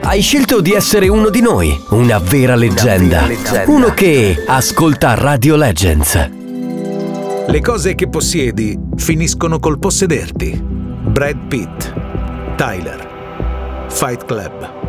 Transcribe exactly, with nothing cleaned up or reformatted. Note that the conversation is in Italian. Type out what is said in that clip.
Hai scelto di essere uno di noi, una vera leggenda, Una vera leggenda. uno che ascolta Radio Legends. Le cose che possiedi finiscono col possederti. Brad Pitt, Tyler, Fight Club.